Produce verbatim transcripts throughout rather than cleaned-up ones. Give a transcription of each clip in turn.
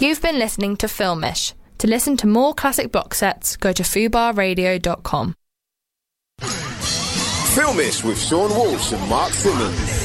You've been listening to Filmish. To listen to more classic box sets, go to fubar radio dot com. Filmish with Sean Walsh and Mark Simmons.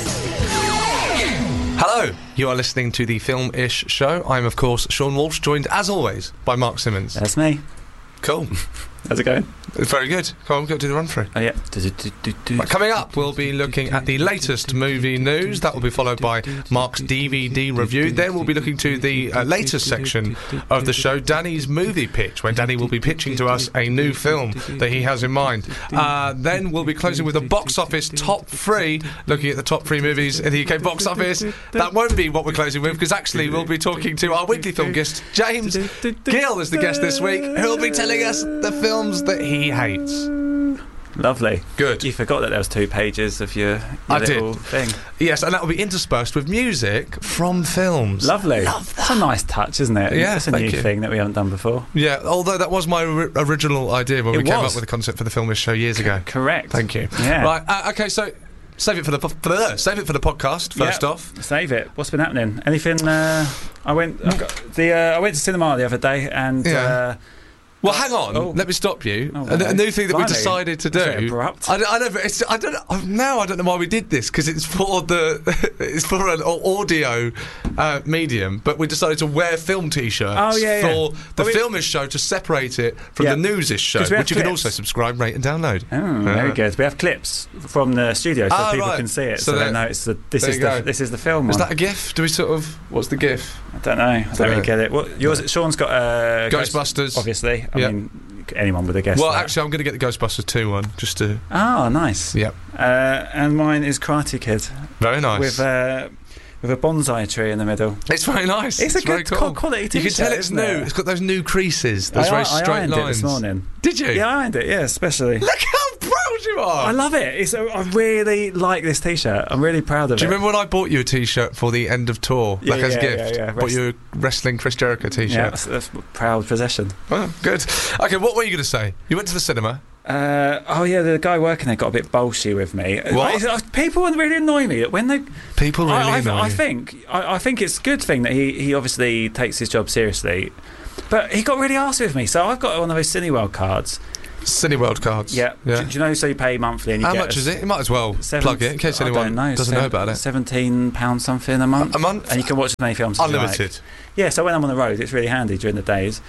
Hello, you are listening to the Film-ish show. I'm, of course, Sean Walsh, joined, as always, by Mark Simmons. That's me. Cool. How's it going? Very good. Come on, we've got to do the run-through. Oh, yeah. Right, coming up, we'll be looking at the latest movie news. That will be followed by Mark's D V D review. Then we'll be looking to the uh, latest section of the show, Danny's movie pitch, where Danny will be pitching to us a new film that he has in mind. Uh, then we'll be closing with a box office top three, looking at the top three movies in the U K box office. That won't be what we're closing with, because actually we'll be talking to our weekly film guest, James Gill, is the guest this week, who will be telling us the films that he hates. Lovely. Good. You forgot that there was two pages of your, your I little did. thing. Yes, and that will be interspersed with music from films. Lovely. Love that. It's a nice touch, isn't it? Yeah, it's a thank new you. thing that we haven't done before. Yeah, although that was my ori- original idea when It we came was. up with the concept for the Filmish show years ago. Correct. Thank you. Yeah. Right. Uh, okay. So save it for the for the, save it for the podcast. First Yep. off, Save it. What's been happening? Anything? Uh, I went. I got the. Uh, I went to cinema the other day, and Yeah. uh, well, hang on. Oh. Let me stop you. Oh, a, a right. new thing that we Blimey. decided to That's very do. abrupt. I, don't- I know, but it's, I don't. know- Now I don't know why we did this, because it's for the it's for an au- audio uh, medium. But we decided to wear film T-shirts Oh, yeah, yeah. for the Well, we- Filmish show to separate it from Yeah. the Newsish show, 'Cause we have which you can clips. also subscribe, rate, and download. Oh, very Yeah. good. We have clips from the studio so Ah, people right. can see it, So so, they that- know it's the. This there is you the. go. This is the film. Is one. that a GIF? Do we sort of? What's the GIF? I don't know. I don't Don't really know. get it. What yours? Sean's got uh, Ghostbusters. Obviously, I Yeah. mean, anyone would have guessed. Well, that. actually, I'm going to get the Ghostbusters two one, just to. Oh, nice. Yep. Uh, and mine is Karate Kid Very nice. with uh, with a bonsai tree in the middle. It's very nice. It's a very good cool. quality You can t-shirt, tell it's isn't new. it? It's got those new creases, those I, very I straight ironed lines. it this morning. Did you? Yeah, I ironed it. Yeah, especially. Look how proud you are. I love it. It's a, I really like this t-shirt. I'm really proud of Do it. you remember when I bought you a T-shirt for the end of tour, Yeah, like as a yeah, gift? yeah, yeah. Bought you a wrestling Chris Jericho T-shirt. Yeah, that's, that's a proud possession. Oh, good. Okay, what were you going to say? You went to the cinema. Uh, oh yeah, the guy working there got a bit bolshy with me. What? Uh, People really annoy me that when they. People really I, I, annoy I you. think I, I think it's a good thing that he, he obviously takes his job seriously, but he got really arsy with me. So I've got one of those Cineworld cards. Cineworld cards. Yeah. yeah. Do, do you know? So you pay monthly and you How get much a is it? You might as well seven- plug it in case I anyone don't know, doesn't seven- know about it. Seventeen pounds something a month. A month? and you can watch as many films as you like. Unlimited. Yeah. So when I'm on the road, it's really handy during the days.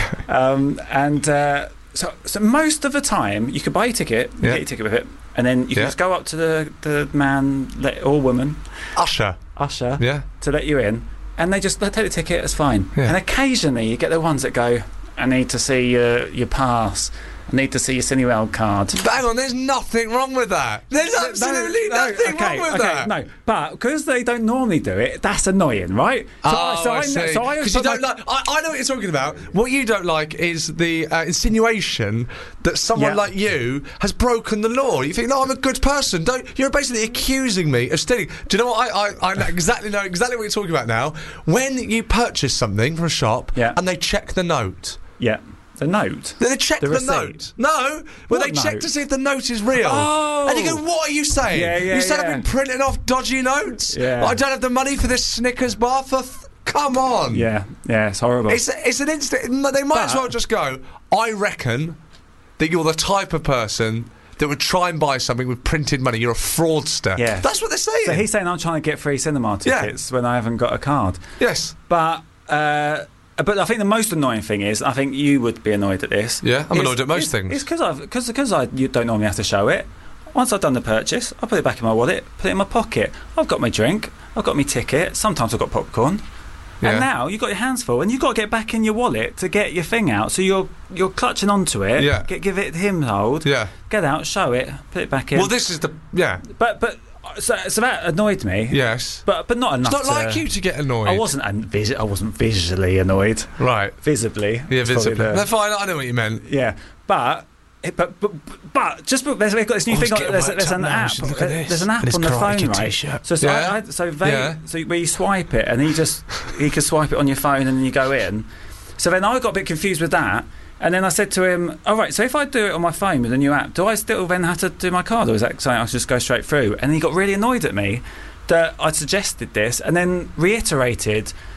um, and uh, so so most of the time, you can buy your ticket, you Yeah. get your ticket with it, and then you can Yeah. just go up to the the man let, or woman Usher. usher Yeah. to let you in, and they just they take the ticket. It's fine. Yeah. And occasionally you get the ones that go, "I need to see your your pass. I need to see your Cineworld card." Hang on, there's nothing wrong with that. There's absolutely No, no, nothing okay, wrong with okay, that. No, but because they don't normally do it, that's annoying, right? So, Oh, so I I, see. know- so I Because you but don't my- like. I, I know what you're talking about. What you don't like is the uh, insinuation that someone Yeah. like you has broken the law. You think, no, I'm a good person. Don't. You're basically accusing me of stealing. Do you know what? I, I, I know exactly know exactly what you're talking about now. When you purchase something from a shop Yeah. and they check the note. Yeah, the note. They check The the, receipt? note. No, well, What they check note? to see if the note is real. Oh. And you go, what are you saying? Yeah, yeah, you said yeah. I've been printing off dodgy notes. Yeah. I don't have the money for this Snickers bar. For f- come on. Yeah, yeah, it's horrible. It's it's an instant. They might as But- well just go. I reckon that you're the type of person that would try and buy something with printed money. You're a fraudster. Yeah. That's what they're saying. so he's saying I'm trying to get free cinema Yeah. tickets when I haven't got a card. yes. But uh, but I think the most annoying thing is, I think you would be annoyed at this. Yeah, I'm is- annoyed at most is- things. It's because I've because because I you don't normally have to show it. Once I've done the purchase, I put it back in my wallet, put it in my pocket. I've got my drink, I've got my ticket. Sometimes I've got popcorn. Yeah. And now you've got your hands full, and you've got to get back in your wallet to get your thing out. So you're you're clutching onto it. Yeah. Get, give it him hold. Yeah. Get out, show it, put it back in. Well, this is the yeah. but but so, so that annoyed me. Yes. But but not enough. It's not to- like you to get annoyed. I wasn't un- vis- I wasn't visually annoyed. Right. Visibly. Yeah, It's probably visibly. the- They're fine. I know what you meant. yeah, but. It, but, but but just there's, we've got this new Oh, thing. it's On, getting there's, worked there's up an now. app. Just look at this. There's an app And his on the Karate phone, Kid right? t-shirt. So so, Yeah. I, I, so they Yeah. so where you swipe it and he just he can swipe it on your phone and then you go in. So then I got a bit confused with that. And then I said to him, all right, so if I do it on my phone with a new app, do I still then have to do my card, or is that something I should just go straight through? And he got really annoyed at me that I'd suggested this and then reiterated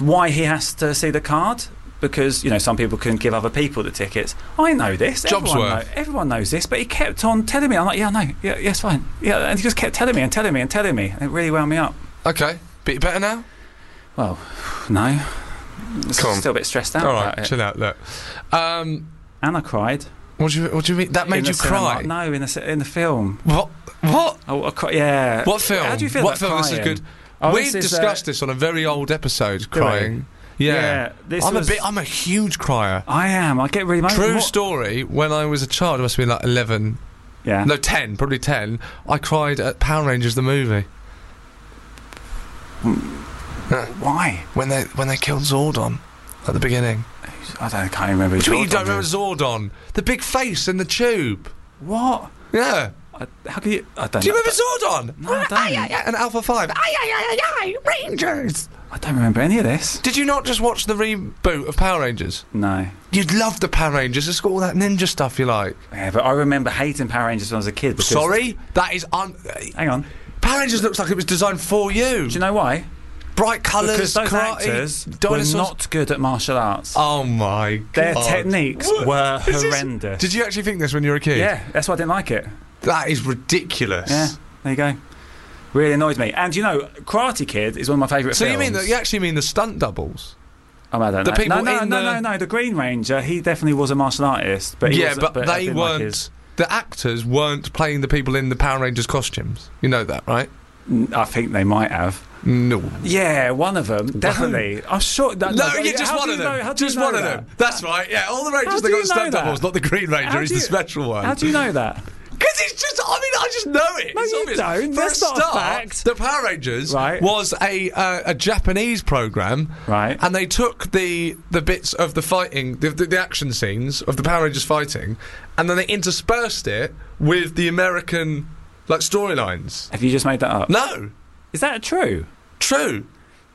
why he has to see the card. Because, you know, some people can give other people the tickets. I know this. Job's everyone, worth. know, everyone knows this, but he kept on telling me. I'm like, yeah, no, yeah, yes, fine. Yeah, and he just kept telling me and telling me and telling me. And it really wound me up. Okay. Bit better now? Well, no. Come on. Still a bit stressed out All about right, it. chill out, look. Um, And I cried. what do you, what do you mean? That made In you the cinema. cry? No, in the, ci- in the film. What? What? Oh, I cry, yeah. What film? How do you feel What about film? This is crying? good. Oh, We've this is, uh, discussed this on a very old episode, we? crying. Yeah. Yeah, this I'm was- a bit. I'm a huge crier. I am. I get really emotional. True What- story. When I was a child, I must have been like eleven. Yeah. No, ten. Probably ten. I cried at Power Rangers the movie. Why? When they when they killed Zordon at the beginning. I don't. I can't remember. What do you mean you don't Zordon remember is. Zordon? The big face and the tube. What? Yeah. I, how can you? I don't. Do you know. remember Zordon? No, I don't. Aye, aye, aye, and Alpha Five. Aye, aye, aye, aye, aye, Rangers. I don't remember any of this. Did you not just watch the reboot of Power Rangers? No. You'd love the Power Rangers. It's got all that ninja stuff you like. Yeah, but I remember hating Power Rangers when I was a kid. Because, Sorry, that is un. Hang on. Power Rangers looks like it was designed for you. Do you know why? Bright colours, Because those karate, actors dinosaurs. were not good at martial arts. Oh my god! Their techniques were Is this- horrendous. Did you actually think this when you were a kid? Yeah, that's why I didn't like it. That is ridiculous. Yeah, there you go. Really annoyed me. And you know, Karate Kid is one of my favourite So films. you mean that? You actually mean the stunt doubles? Oh, I don't the know. people no, no, in no, the- no, no. The Green Ranger, he definitely was a martial artist. But he yeah, was, but, I they didn't like weren't. his- The actors weren't playing the people in the Power Rangers costumes. You know that, right? I think they might have. No. Yeah, one of them, definitely. I'm sure. No, No, no, you're just how one do of you them. know- how do you just know one of that? them. That's right. Yeah, all the How Rangers do they got you know stunt that? doubles, not the Green Ranger. How He's do the you- special one. How do you know that? Because it's just, I mean, I just know it. No, It's you obvious. don't. For That's a not a start, fact. the Power Rangers Right. was a uh, a Japanese program, Right. and they took the the bits of the fighting, the, the, the action scenes of the Power Rangers fighting, and then they interspersed it with the American like storylines. Have you just made that up? No, Is that true? true.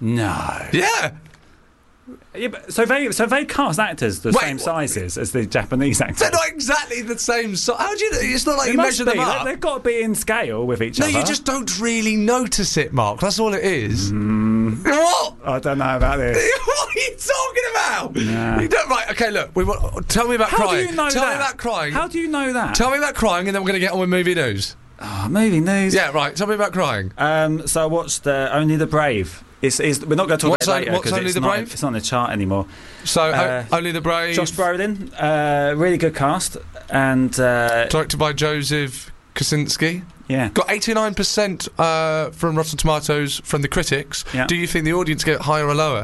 No. Yeah. Yeah, but, so they so they cast actors the Wait, same wh- sizes as the Japanese actors. They're not exactly the same size. How do you? It's not like It you must measure be. them They- up. They've got to be in scale with each No, other. you just don't really notice it, Mark. That's all it is. Mm. What? I don't know about this. What are you talking about? Nah. You don't, right, okay, look. We want, tell me about How crying. do you know tell that? me about crying. How do you know that? Tell me about crying, and then we're going to get on with movie news. Oh, movie news. Yeah, right. Tell me about crying. Um, so I watched uh, Only the Brave. It's, it's, we're not going to talk What's about on- it later what's because Only it's, the not- Brave? it's not on the chart anymore. So, Uh, o- Only the Brave. Josh Brolin, uh, really good cast, and uh, Directed by Joseph Kosinski. yeah, Got eighty-nine percent uh, from Rotten Tomatoes from the critics. Yeah. Do you think the audience get higher or lower?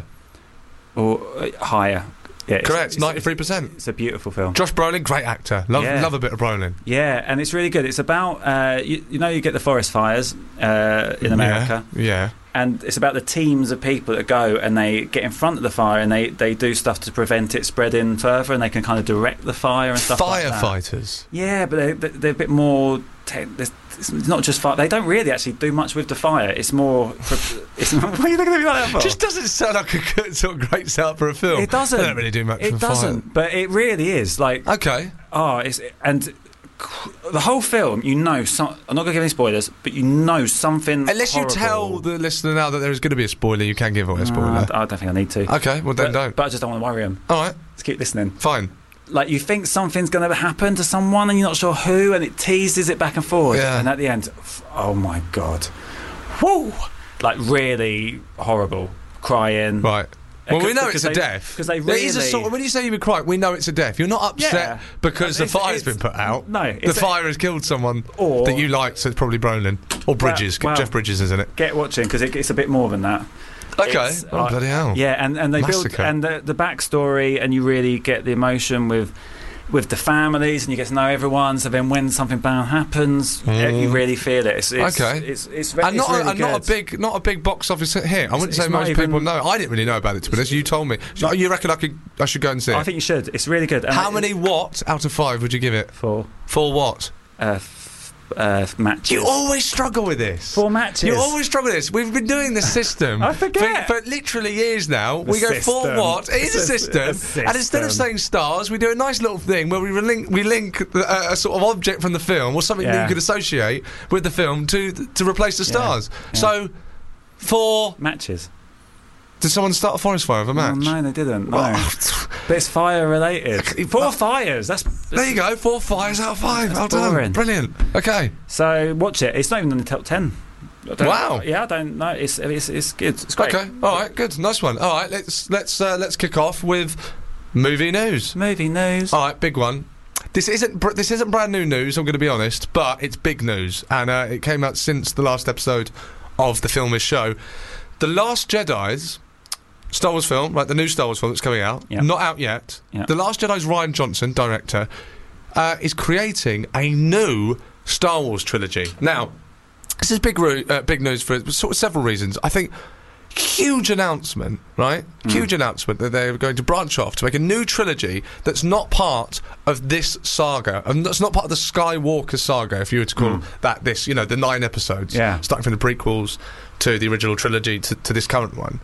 or uh, higher. Yeah, it's- Correct, it's- ninety-three percent. It's a beautiful film. Josh Brolin, great actor. Love, Yeah. love a bit of Brolin. Yeah, and it's really good. It's about uh, you, you know you get the forest fires uh, in America, Yeah. yeah. and it's about the teams of people that go and they get in front of the fire and they, they do stuff to prevent it spreading further, and they can kind of direct the fire and stuff like that. Firefighters. Yeah, but they're, they're a bit more. Te- there's- it's not just fire. They don't really actually do much with the fire. It's more. It's more what are you looking at me like that for? Just doesn't sound like a good, sort of great setup for a film. It doesn't. They don't really do much It for doesn't, but it really is like. fire. Okay. Oh, it's and the whole film. You know, some, I'm not going to give any spoilers, but you know something. Unless you horrible. tell the listener now that there is going to be a spoiler, you can give away a No, spoiler. I, I don't think I need to. Okay, well then but, don't. But I just don't want to worry them. All right, Let's keep listening. fine. Like you think something's going to happen to someone and you're not sure who, and it teases it back and forth, Yeah. and at the end, f- oh my god, whoa! Like really horrible, crying. Right. Well, we Because- know because it's a they- death. because they There is a really- sort of- when you say you were crying, we know it's a death. You're not upset Yeah. because the It's- fire's it's- been put out. no, the it's a- fire has killed someone Or- that you like, so it's probably Brolin or Bridges. well- Jeff Bridges is in it. Get watching because it, it's a bit more than that. Okay. It's, Oh, like- bloody hell. Yeah, and, and they build Massacre. and the the backstory, and you really get the emotion with with the families, and you get to know everyone. So then, when something bad happens, Mm. you really feel it. It's, it's, Okay. it's it's, it's, And not, really a, and not a good. big, not a big box office hit. I wouldn't It's say not most even- people know. I didn't really know about it, to be honest. You told me. So you reckon I could? I should go and see it. I think you should. It's really good. And How it- many what out of five would you give it? Four For what? uh, f- uh, matches. You always struggle with this. Four matches. You always struggle with this. We've been doing this system I forget. For, for literally years now. The we go for system. what? It is a It's a- system. a And instead of system. saying stars, we do a nice little thing where we relink, we link the, uh, a sort of object from the film or something that Yeah. you could associate with the film to to replace the stars. Yeah. So, for matches. Did someone start a forest fire of a match? Oh, no, they didn't. No. Oh. But it's fire related. Four fires. That's, that's there you go. Four fires out of five. Well boring. done. Brilliant. Okay. So watch it. It's not even in the top ten. I don't- Wow. Yeah, I don't know. It's it's it's good. It's great. Okay. All right. Good. Nice one. All right. Let's let's uh, let's kick off with movie news. Movie news. All right. Big one. This isn't br- this isn't brand new news. I'm going to be honest, but it's big news, and uh, it came out since the last episode of the Filmish show. The Last Jedi's Star Wars film, right? The new Star Wars film that's coming out, Yep. not out yet. Yep. The Last Jedi's Rian Johnson, director, uh, is creating a new Star Wars trilogy. Now, this is big, ru- uh, big news for sort of several reasons. I think huge announcement, right? Mm. Huge announcement that they're going to branch off to make a new trilogy that's not part of this saga, and that's not part of the Skywalker saga, if you were to call Mm. that this, you know, the nine episodes, Yeah. starting from the prequels to the original trilogy to, to this current one.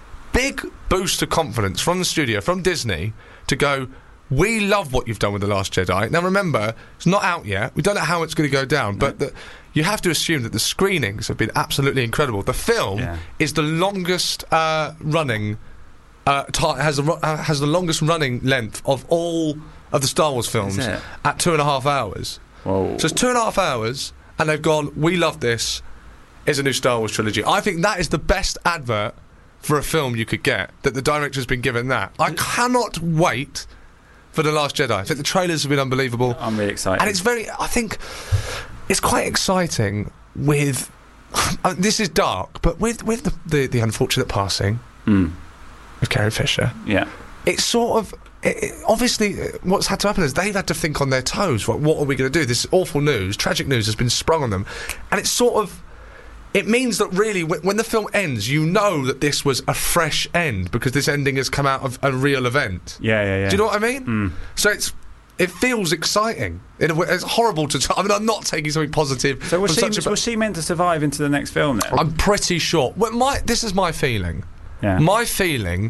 Big boost of confidence from the studio, from Disney, to go, we love what you've done with The Last Jedi. Now remember, it's not out yet. We don't know how it's going to go down, but the, you have to assume that the screenings have been absolutely incredible. The film Yeah. is the longest uh, running, uh, ti has, the, ro- uh, has the longest running length of all of the Star Wars films Is it? at two and a half hours. Whoa. So it's two and a half hours, and they've gone, we love this, is a new Star Wars trilogy. I think that is the best advert for a film you could get, that the director's been given that. I cannot wait for The Last Jedi. I think the trailers have been unbelievable. I'm really excited. And it's very, I think, it's quite exciting with, uh, this is dark, but with, with the, the, the unfortunate passing Mm. of Carrie Fisher, Yeah. it's sort of, it, it- obviously, uh, what's had to happen is they've had to think on their toes. Right, what are we going to do? This awful news, tragic news has been sprung on them. And it's sort of, it means that really, w- when the film ends, you know that this was a fresh end, because this ending has come out of a real event. Yeah, yeah, yeah. Do you know what I mean? Mm. So it's, it feels exciting. In a way, it's horrible to. T- I mean, I'm not taking something positive. So was from she, such a- was she meant to survive into the next film then? I'm pretty sure. Well, my this is my feeling. Yeah. My feeling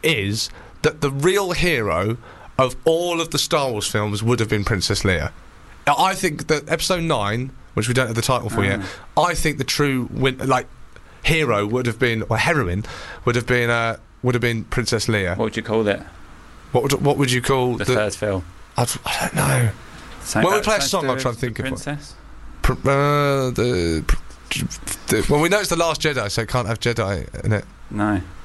is that the real hero of all of the Star Wars films would have been Princess Leia. Now, I think that Episode Nine, which we don't have the title for Ah. yet, I think the true win- like hero would have been, or heroine would have been, uh, would have been Princess Leia. What would you call it? What would what would you call The, third film. I, I don't know. Something When we about- play a something song, to I'll do try and with think the of one. Princess. Pr- uh, the, the well, we know it's the Last Jedi, so it can't have Jedi in it. No.